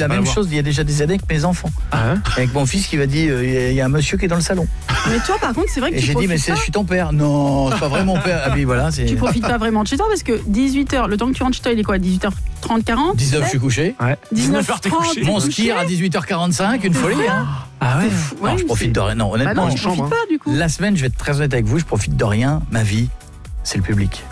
la même chose il y a déjà des années avec mes enfants. Avec mon fils qui m'a dit il y a un monsieur qui est dans le salon. Mais toi par contre c'est vrai que tu profites. Et j'ai dit mais je suis ton père. Non, c'est pas vrai mon père. Ah oui voilà, c'est. Tu profites pas vraiment de chez toi parce que 18h, le temps que tu rentres chez toi il est quoi, 18h30, 40 19 je suis couché. 19h30 Mon ski à 18h45, une folie hein. Ah ouais. Non, je profite de rien. Non, honnêtement, je profite pas du coup. La semaine, je vais être très honnête avec vous, je profite de rien. Ma vie, c'est le public.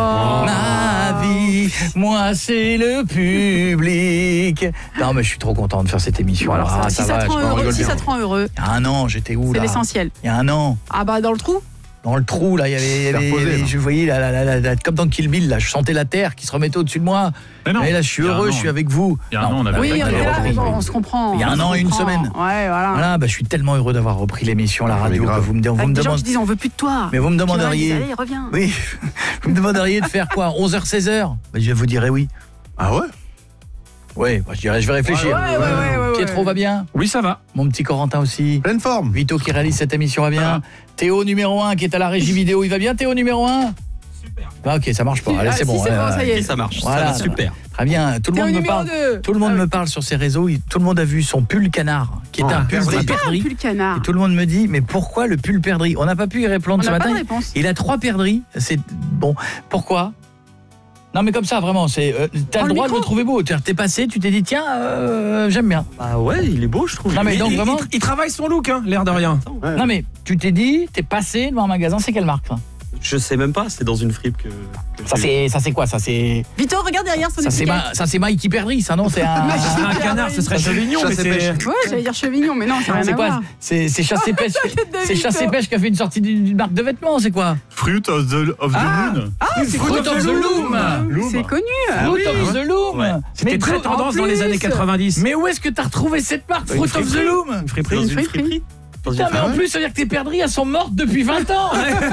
Ma vie, moi c'est le public. Non mais je suis trop content de faire cette émission. Alors si ça te rend heureux. Il y a un an, j'étais où là? C'est l'essentiel. Il y a un an. Ah bah dans le trou. Dans le trou là, il y avait je voyais là, comme dans Kill Bill là, je sentais la terre qui se remettait au-dessus de moi. Et là je suis heureux, je suis avec vous. Il y a un an, on avait on se comprend. Il y a un an et une semaine. Ouais, voilà. Voilà, je suis tellement heureux d'avoir repris l'émission la radio. Vous me demandez des gens qui disent on veut plus de toi. Mais vous me demanderiez. Allez, reviens. Oui. Vous me demanderiez de faire quoi 11h 16h je vous dirais oui. Ah ouais? Oui, je vais réfléchir. Pietro va bien? Oui, ça va. Mon petit Corentin aussi. Pleine forme. Vito qui réalise cette émission va bien. Théo numéro 1 qui est à la régie vidéo, il va bien Théo numéro 1? Super. Ah, OK, ça marche pas. Allez, c'est bon. Ça y est. Ça marche. Voilà, ça va super. Très bien. Tout le monde me parle. Tout le monde me parle sur ses réseaux. Tout le monde a vu son pull canard qui est un pull perdrix. Et tout le monde me dit mais pourquoi le pull perdrix? On n'a pas pu y répondre ce matin. Il a 3 perdrix. C'est bon. Pourquoi? Non mais comme ça vraiment, t'as le droit de le trouver beau. T'es passé, tu t'es dit tiens, j'aime bien. Ah ouais, il est beau je trouve. Non mais donc vraiment, il travaille son look l'air de rien. Ouais. Non mais tu t'es dit, t'es passé devant un magasin, c'est quelle marque ça? Je sais même pas, c'est dans une fripe que ça c'est quoi ça c'est Vito, regarde derrière son étiquette. Ça c'est Mikey Perdrix, ça non, c'est un canard, ce serait Chevignon mais c'est ouais, j'allais dire Chevignon mais non, ça rien à voir. C'est Chasse et Pêche. C'est Chasse et Pêche qui a fait une sortie d'une marque de vêtements, c'est quoi? Fruit of the Moon. Ah, c'est Fruit of the Loom. C'est connu. Fruit of the Loom. C'était très tendance dans les années 90. Mais où est-ce que t'as retrouvé cette marque Fruit of the Loom? Une friperie. Putain, mais en plus ça veut dire que tes perdrix elles sont mortes depuis 20 ans.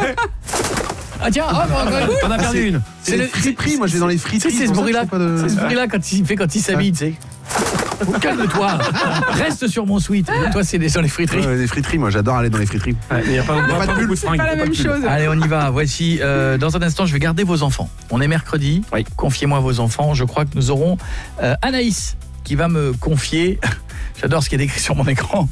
Ah tiens, on a perdu une. C'est le friperie, moi je vais dans les friteries. C'est ce bruit-là quand il s'habille, tu sais. Calme-toi. Reste sur mon suite. Toi c'est dans les friteries. Les friteries, moi j'adore aller dans les friteries. Il y a pas de pull. C'est pas la même chose. Allez, on y va. Voici dans un instant, je vais garder vos enfants. On est mercredi. Oui. Confiez-moi vos enfants. Je crois que nous aurons Anaïs qui va me confier. J'adore ce qui est décrit sur mon écran.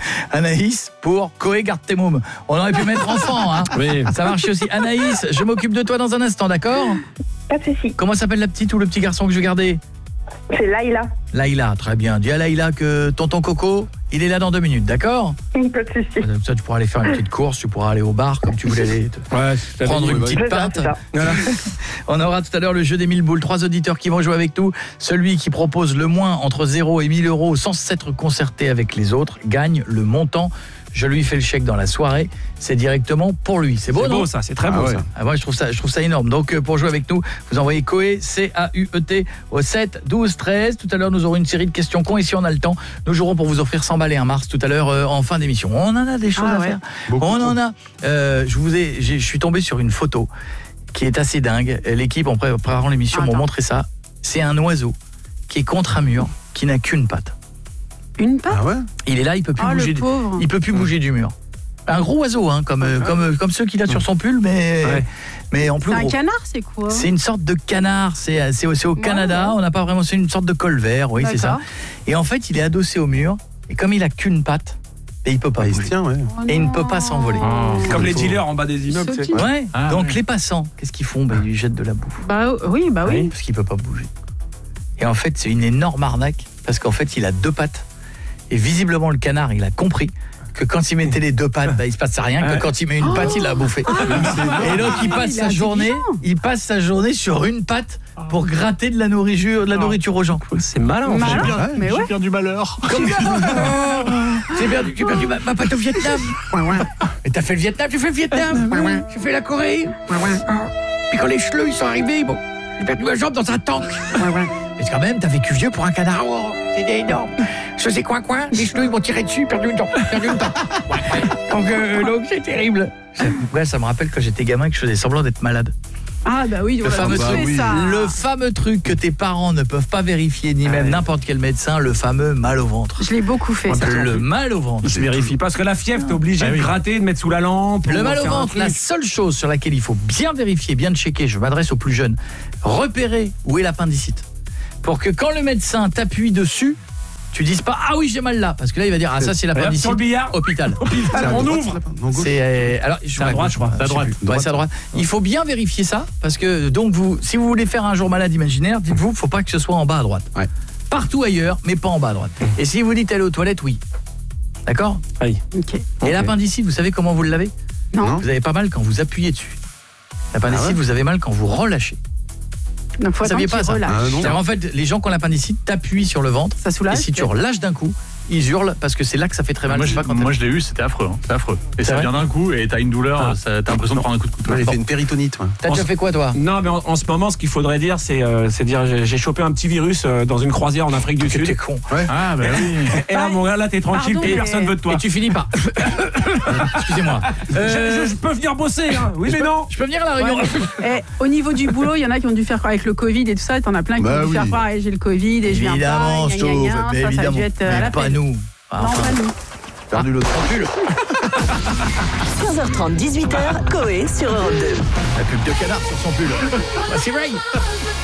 Anaïs pour Koé garde tes mômes. On aurait pu mettre enfant hein. Oui. Ça marche aussi. Anaïs, je m'occupe de toi dans un instant, d'accord? Pas de souci. Comment s'appelle la petite ou le petit garçon que je vais garder? C'est Laïla. Laïla, très bien. Dis à Laïla que tonton Coco, il est là dans 2 minutes, d'accord? Pas de souci. Comme ça, tu pourras aller faire une petite course, tu pourras aller au bar comme tu voulais aller prendre une petite pinte. Voilà. On aura tout à l'heure le jeu des 1000 boules. 3 auditeurs qui vont jouer avec nous. Celui qui propose le moins entre 0 et 1000 € sans s'être concerté avec les autres gagne le montant. Je lui fais le chèque dans la soirée, c'est directement pour lui. C'est beau, non? C'est beau ça, c'est très beau ça. Ah, moi je trouve ça énorme. Donc pour jouer avec nous, vous envoyez Coé C-A-U-E-T au 7 12 13. Tout à l'heure nous aurons une série de questions cons et si on a le temps, nous jouerons pour vous offrir 100 balles et un Mars tout à l'heure en fin d'émission. On en a des choses à faire. On en a. Je suis tombé sur une photo qui est assez dingue. L'équipe en préparant l'émission m'ont montré ça. C'est un oiseau qui est contre un mur, qui n'a qu'une patte. Une patte? Ah ouais? Il est là, il peut plus bouger. Il peut plus bouger du mur. Un gros oiseau hein, comme ceux qu'il a sur son pull mais en plus gros. C'est un canard, c'est quoi? C'est une sorte de canard, c'est au Canada, on n'a pas vraiment, c'est une sorte de colvert, oui, c'est ça. Et en fait, il est adossé au mur et comme il a qu'une patte, et il peut pas bouger. Et il ne peut pas s'envoler. Comme les dealers en bas des immeubles, c'est quoi? Ouais. Donc les passants, qu'est-ce qu'ils font? Ils lui jettent de la bouffe. Bah oui. Parce qu'il peut pas bouger. Et en fait, c'est une énorme arnaque parce qu'en fait, il a 2 pattes. Et visiblement, le canard, il a compris que quand il mettait les 2 pattes, il se passe rien, que quand il met une patte, il l'a bouffé. Et donc, il passe sa journée sur une patte pour gratter de la nourriture aux gens. C'est malin, en fait. J'ai perdu malheur. J'ai perdu ma patte au Vietnam. Et t'as fait le Vietnam, j'ai fait le Vietnam. J'ai fait la Corée. Puis quand les cheleux, ils sont arrivés, j'ai perdu ma jambe dans un tank. Mais quand même, t'as vécu vieux pour un canard. C'était énorme. Je faisais coin, les cheleux, ils m'ont tiré dessus, perdu une dent. Donc c'est terrible. Ouais, ça me rappelle quand j'étais gamin que je faisais semblant d'être malade. Ah bah oui, le fameux truc que tes parents ne peuvent pas vérifier, ni même n'importe quel médecin, le fameux mal au ventre. Je l'ai beaucoup fait. Le mal au ventre. Je vérifie parce que la fièvre, t'es obligé de gratter, de mettre sous la lampe. Le mal au ventre, la seule chose sur laquelle il faut bien vérifier, bien checker, je m'adresse aux plus jeunes, repérer où est l'appendicite. Pour que quand le médecin t'appuie dessus, tu dises pas ah oui, j'ai mal là parce que là il va dire ah ça c'est l'appendicite. Sur le billard, hôpital. on ouvre. Alors c'est à droite, je crois. C'est à droite. Ouais, c'est à droite. Il faut bien vérifier ça parce que donc si vous voulez faire un jour malade imaginaire, dites-vous faut pas que ce soit en bas à droite. Ouais. Partout ailleurs, mais pas en bas à droite. Et si vous dites aller aux toilettes, oui. D'accord ? Oui. OK. Et l'appendicite, vous savez comment vous le lavez ? Non. Vous avez pas mal quand vous appuyez dessus. L'appendicite, vous avez mal quand vous relâchez. Donc faut Vous saviez pas ça ? non. En fait, les gens qui ont l'appendicite t'appuient sur le ventre. Ça soulage. Et si tu relâches d'un coup, ils hurlent parce que c'est là que ça fait très mal. Moi, je l'ai eu, c'était affreux. C'est affreux. Et ça vient d'un coup et t'as une douleur, t'as l'impression de prendre un coup de couteau. J'ai fait une péritonite. T'as déjà fait quoi, toi ? Non, mais en ce moment, ce qu'il faudrait dire, c'est dire j'ai chopé un petit virus dans une croisière en Afrique du Sud. T'es con. Ah, bah oui. Et là, mon gars, là, t'es tranquille, Pardon, plus personne veut de toi. Et tu finis par... Excusez-moi. Je peux venir bosser, hein. Oui, mais non. Je peux venir à la réunion ? Et au niveau du boulot, il y en a qui ont dû faire quoi avec le Covid et tout ça, t'en as plein qui ont dû faire quoi, j'ai le Covid et je viens pas, Évidemment, mais ça a dû être à la pas peine. nous. Non, pas nous. Perdu l'autre. 15h30, 18h, Coé sur Europe 2. La pub de canard sur son pull. Voici Ray.